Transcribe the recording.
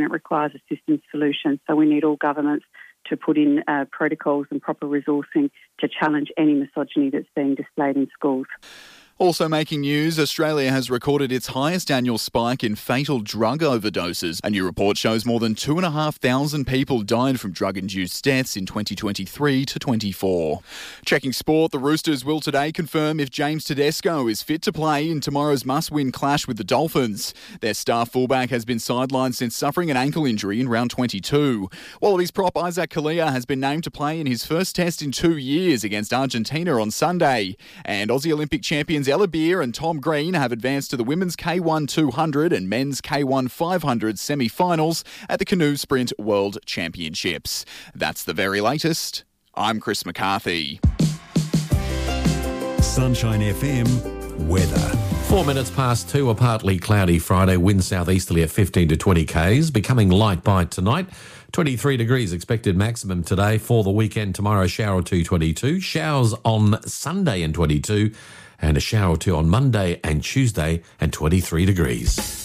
it requires a systems solution. So we need all governments to put in protocols and proper resourcing to challenge any misogyny that's being displayed in schools. Also making news, Australia has recorded its highest annual spike in fatal drug overdoses. A new report shows more than 2,500 people died from drug-induced deaths in 2023 to 24. Checking sport, the Roosters will today confirm if James Tedesco is fit to play in tomorrow's must-win clash with the Dolphins. Their star fullback has been sidelined since suffering an ankle injury in round 22. Wallabies prop Isaac Kalia has been named to play in his first test in 2 years against Argentina on Sunday. And Aussie Olympic champions Ella Beer and Tom Green have advanced to the women's K1 200 and men's K1 500 semi-finals at the Canoe Sprint World Championships. That's the very latest. I'm Chris McCarthy. Sunshine FM weather. 4 minutes past 2, a partly cloudy Friday, wind southeasterly at 15 to 20 k's, becoming light by tonight. 23 degrees expected maximum today. For the weekend tomorrow, shower or two, 22. Showers on Sunday and 22. And a shower or two on Monday and Tuesday and 23 degrees.